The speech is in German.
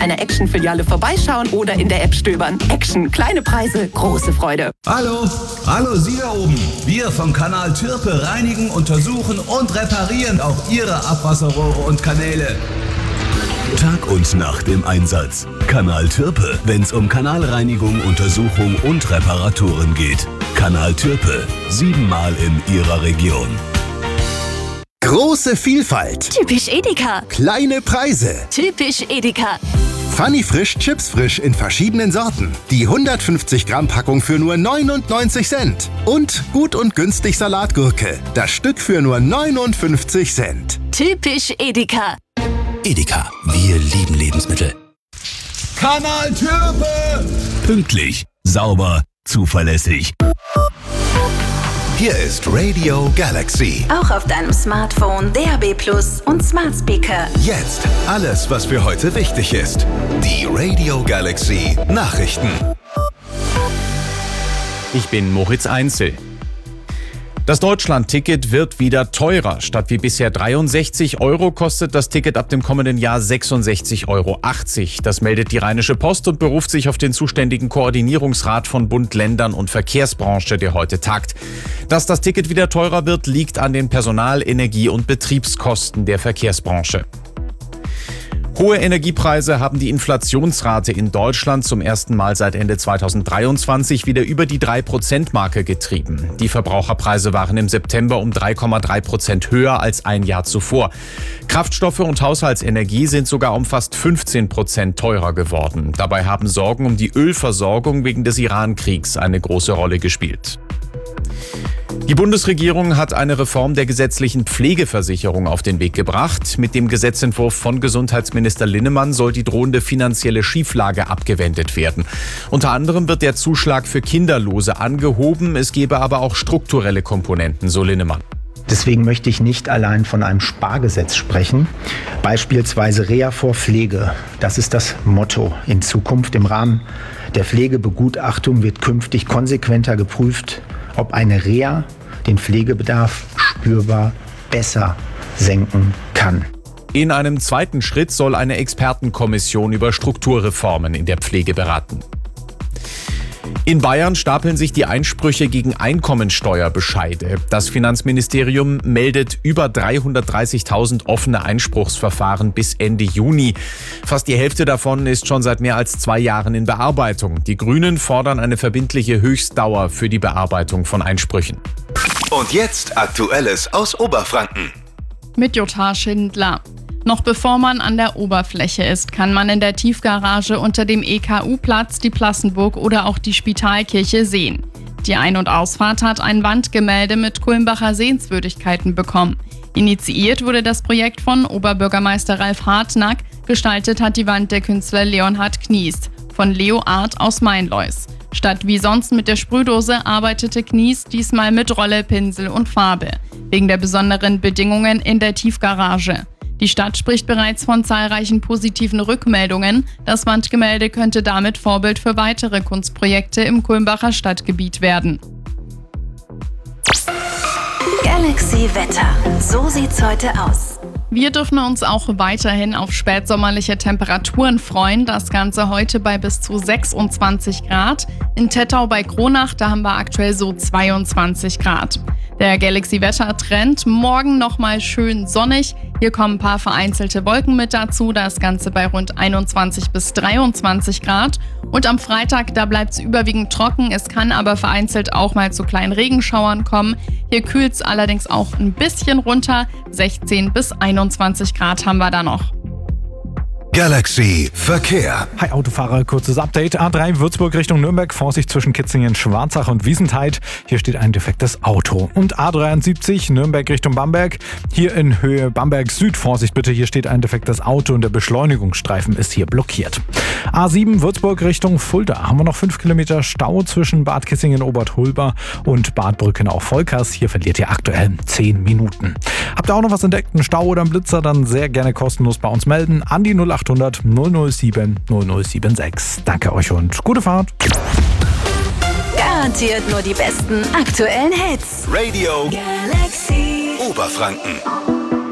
einer Action-Filiale vorbeischauen oder in der App stöbern. Action, kleine Preise, große Freude. Hallo Sie da oben. Wir vom Kanal Türpe reinigen, untersuchen und reparieren auch Ihre Abwasserrohre und Kanäle. Tag und Nacht im Einsatz. Kanal Türpe, wenn's um Kanalreinigung, Untersuchung und Reparaturen geht. Kanal Türpe, 7-mal in Ihrer Region. Große Vielfalt. Typisch Edeka. Kleine Preise. Typisch Edeka. Funny Frisch Chips Frisch in verschiedenen Sorten. Die 150 Gramm Packung für nur 99 Cent. Und gut und günstig Salatgurke. Das Stück für nur 59 Cent. Typisch Edeka. Edeka, wir lieben Lebensmittel. Kanal Türpe! Pünktlich, sauber, zuverlässig. Hier ist Radio Galaxy. Auch auf deinem Smartphone, DAB+ und Smart Speaker. Jetzt alles, was für heute wichtig ist. Die Radio Galaxy Nachrichten. Ich bin Moritz Einzel. Das Deutschland-Ticket wird wieder teurer. Statt wie bisher 63 € kostet das Ticket ab dem kommenden Jahr 66,80 €. Das meldet die Rheinische Post und beruft sich auf den zuständigen Koordinierungsrat von Bund, Ländern und Verkehrsbranche, der heute tagt. Dass das Ticket wieder teurer wird, liegt an den Personal-, Energie- und Betriebskosten der Verkehrsbranche. Hohe Energiepreise haben die Inflationsrate in Deutschland zum ersten Mal seit Ende 2023 wieder über die 3%-Marke getrieben. Die Verbraucherpreise waren im September um 3,3% höher als ein Jahr zuvor. Kraftstoffe und Haushaltsenergie sind sogar um fast 15% teurer geworden. Dabei haben Sorgen um die Ölversorgung wegen des Iran-Kriegs eine große Rolle gespielt. Die Bundesregierung hat eine Reform der gesetzlichen Pflegeversicherung auf den Weg gebracht. Mit dem Gesetzentwurf von Gesundheitsminister Linnemann soll die drohende finanzielle Schieflage abgewendet werden. Unter anderem wird der Zuschlag für Kinderlose angehoben. Es gebe aber auch strukturelle Komponenten, so Linnemann. Deswegen möchte ich nicht allein von einem Spargesetz sprechen. Beispielsweise Reha vor Pflege. Das ist das Motto. In Zukunft im Rahmen der Pflegebegutachtung wird künftig konsequenter geprüft, ob eine Reha den Pflegebedarf spürbar besser senken kann. In einem zweiten Schritt soll eine Expertenkommission über Strukturreformen in der Pflege beraten. In Bayern stapeln sich die Einsprüche gegen Einkommensteuerbescheide. Das Finanzministerium meldet über 330.000 offene Einspruchsverfahren bis Ende Juni. Fast die Hälfte davon ist schon seit mehr als 2 Jahren in Bearbeitung. Die Grünen fordern eine verbindliche Höchstdauer für die Bearbeitung von Einsprüchen. Und jetzt Aktuelles aus Oberfranken. Mit Jutta Schindler. Noch bevor man an der Oberfläche ist, kann man in der Tiefgarage unter dem EKU-Platz die Plassenburg oder auch die Spitalkirche sehen. Die Ein- und Ausfahrt hat ein Wandgemälde mit Kulmbacher Sehenswürdigkeiten bekommen. Initiiert wurde das Projekt von Oberbürgermeister Ralf Hartnack, gestaltet hat die Wand der Künstler Leonhard Knies von Leo Art aus Mainlois. Statt wie sonst mit der Sprühdose arbeitete Knies diesmal mit Rolle, Pinsel und Farbe, wegen der besonderen Bedingungen in der Tiefgarage. Die Stadt spricht bereits von zahlreichen positiven Rückmeldungen. Das Wandgemälde könnte damit Vorbild für weitere Kunstprojekte im Kulmbacher Stadtgebiet werden. Galaxy Wetter. So sieht's heute aus. Wir dürfen uns auch weiterhin auf spätsommerliche Temperaturen freuen. Das Ganze heute bei bis zu 26 Grad. In Tettau bei Kronach, da haben wir aktuell so 22 Grad. Der Galaxy-Wetter-Trend, morgen nochmal schön sonnig. Hier kommen ein paar vereinzelte Wolken mit dazu. Das Ganze bei rund 21 bis 23 Grad. Und am Freitag, da bleibt es überwiegend trocken. Es kann aber vereinzelt auch mal zu kleinen Regenschauern kommen. Hier kühlt es allerdings auch ein bisschen runter. 16 bis 21 Grad haben wir da noch. Galaxy Verkehr. Hi Autofahrer, kurzes Update. A3 Würzburg Richtung Nürnberg, Vorsicht zwischen Kitzingen, Schwarzach und Wiesentheid. Hier steht ein defektes Auto. Und A73 Nürnberg Richtung Bamberg. Hier in Höhe Bamberg Süd, Vorsicht bitte, hier steht ein defektes Auto und der Beschleunigungsstreifen ist hier blockiert. A7 Würzburg Richtung Fulda. Haben wir noch 5 Kilometer Stau zwischen Bad Kissingen-Obertholber und Bad Brückenau-Volkers. Hier verliert ihr aktuell 10 Minuten. Habt ihr auch noch was entdeckt, einen Stau oder einen Blitzer, dann sehr gerne kostenlos bei uns melden an die 0800 007 0076. Danke euch und gute Fahrt. Garantiert nur die besten aktuellen Hits. Radio Galaxy Oberfranken.